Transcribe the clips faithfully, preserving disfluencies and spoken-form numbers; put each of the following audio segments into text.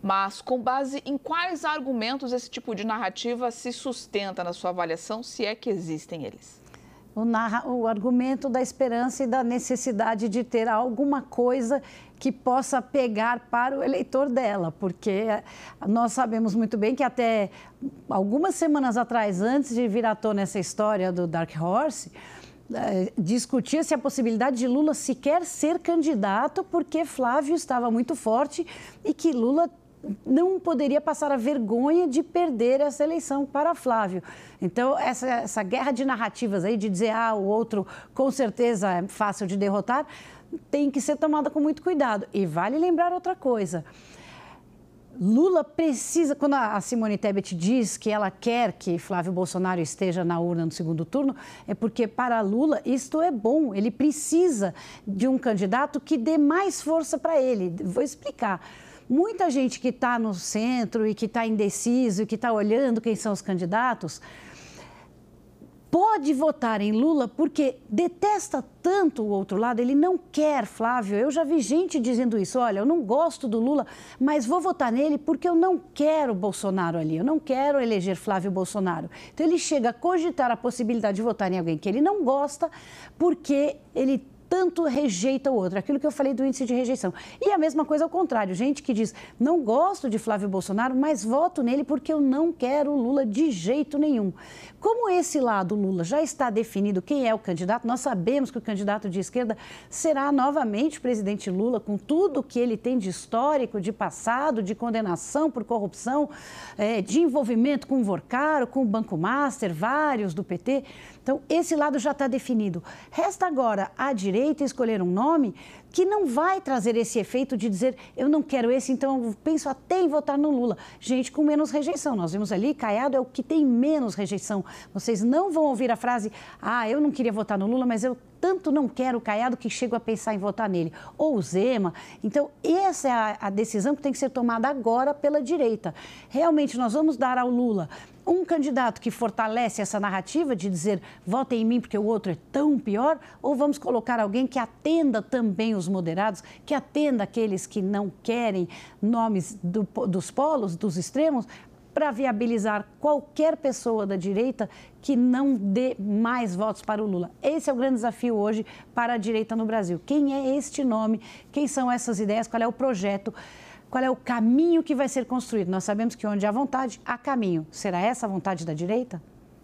Mas com base em quais argumentos esse tipo de narrativa se sustenta na sua avaliação, se é que existem eles? O, narra, o argumento da esperança e da necessidade de ter alguma coisa que possa pegar para o eleitor dela, porque nós sabemos muito bem que até algumas semanas atrás, antes de vir à tona essa história do Dark Horse, eh, discutia-se a possibilidade de Lula sequer ser candidato, porque Flávio estava muito forte e que Lula não poderia passar a vergonha de perder essa eleição para Flávio. Então, essa, essa guerra de narrativas aí, de dizer, ah, o outro com certeza é fácil de derrotar, tem que ser tomada com muito cuidado. E vale lembrar outra coisa. Lula precisa, quando a Simone Tebet diz que ela quer que Flávio Bolsonaro esteja na urna no segundo turno, é porque para Lula isto é bom, ele precisa de um candidato que dê mais força para ele. Vou explicar. Muita gente que está no centro e que está indeciso e que está olhando quem são os candidatos, pode votar em Lula porque detesta tanto o outro lado, ele não quer Flávio. Eu já vi gente dizendo isso, olha, eu não gosto do Lula, mas vou votar nele porque eu não quero Bolsonaro ali, eu não quero eleger Flávio Bolsonaro. Então ele chega a cogitar a possibilidade de votar em alguém que ele não gosta porque ele tanto rejeita o outro, aquilo que eu falei do índice de rejeição. E a mesma coisa ao contrário, gente que diz, não gosto de Flávio Bolsonaro, mas voto nele porque eu não quero o Lula de jeito nenhum. Como esse lado Lula já está definido quem é o candidato, nós sabemos que o candidato de esquerda será novamente o presidente Lula, com tudo que ele tem de histórico, de passado, de condenação por corrupção, é, de envolvimento com o Vorcaro, com o Banco Master, vários do P T. Então, esse lado já está definido. Resta agora à direita escolher um nome que não vai trazer esse efeito de dizer eu não quero esse, então eu penso até em votar no Lula. Gente com menos rejeição. Nós vimos ali, Caiado é o que tem menos rejeição. Vocês não vão ouvir a frase, ah, eu não queria votar no Lula, mas eu tanto não quero o Caiado que chego a pensar em votar nele. Ou o Zema. Então, essa é a, a decisão que tem que ser tomada agora pela direita. Realmente, nós vamos dar ao Lula um candidato que fortalece essa narrativa de dizer votem em mim porque o outro é tão pior, ou vamos colocar alguém que atenda também os moderados, que atenda aqueles que não querem nomes do, dos polos, dos extremos, para viabilizar qualquer pessoa da direita que não dê mais votos para o Lula. Esse é o grande desafio hoje para a direita no Brasil. Quem é este nome? Quem são essas ideias? Qual é o projeto? Qual é o caminho que vai ser construído? Nós sabemos que onde há vontade, há caminho. Será essa a vontade da direita?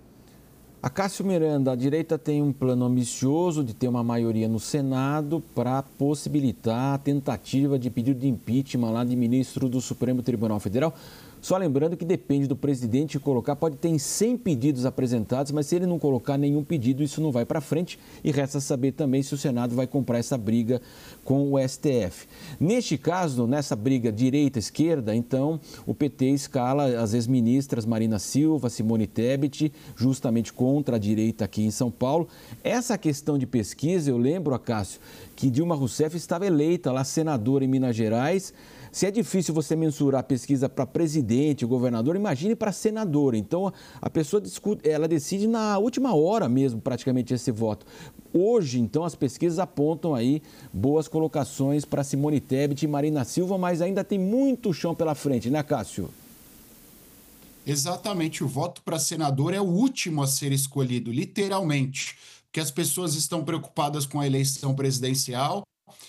Acácio Miranda, a direita tem um plano ambicioso de ter uma maioria no Senado para possibilitar a tentativa de pedido de impeachment lá de ministro do Supremo Tribunal Federal. Só lembrando que depende do presidente colocar, pode ter cem pedidos apresentados, mas se ele não colocar nenhum pedido, isso não vai para frente. E resta saber também se o Senado vai comprar essa briga com o S T F. Neste caso, nessa briga direita-esquerda, então, o P T escala as ex-ministras Marina Silva, Simone Tebet, justamente contra a direita aqui em São Paulo. Essa questão de pesquisa, eu lembro, Acácio, que Dilma Rousseff estava eleita lá senadora em Minas Gerais. Se é difícil você mensurar a pesquisa para presidente, governador, imagine para senador. Então, a pessoa discute, ela decide na última hora mesmo, praticamente, esse voto. Hoje, então, as pesquisas apontam aí boas colocações para Simone Tebet e Marina Silva, mas ainda tem muito chão pela frente, né, Cássio? Exatamente, o voto para senador é o último a ser escolhido, literalmente, porque as pessoas estão preocupadas com a eleição presidencial,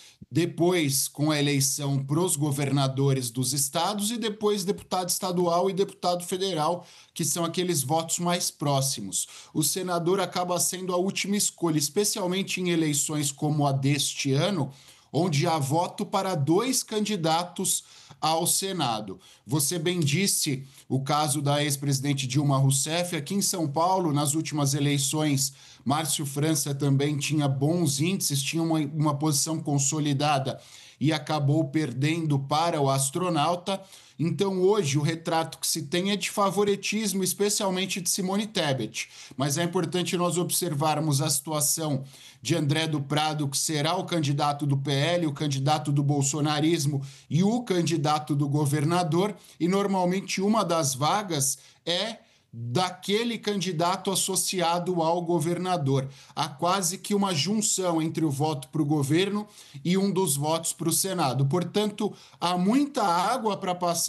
depois com a eleição para os governadores dos estados e depois deputado estadual e deputado federal, que são aqueles votos mais próximos. O senador acaba sendo a última escolha, especialmente em eleições como a deste ano, onde há voto para dois candidatos ao Senado. Você bem disse o caso da ex-presidente Dilma Rousseff. Aqui em São Paulo, nas últimas eleições, Márcio França também tinha bons índices, tinha uma, uma posição consolidada e acabou perdendo para o astronauta. Então, hoje, o retrato que se tem é de favoritismo, especialmente de Simone Tebet. Mas é importante nós observarmos a situação de André do Prado, que será o candidato do P L, o candidato do bolsonarismo e o candidato do governador. E, normalmente, uma das vagas é daquele candidato associado ao governador. Há quase que uma junção entre o voto para o governo e um dos votos para o Senado. Portanto, há muita água para passar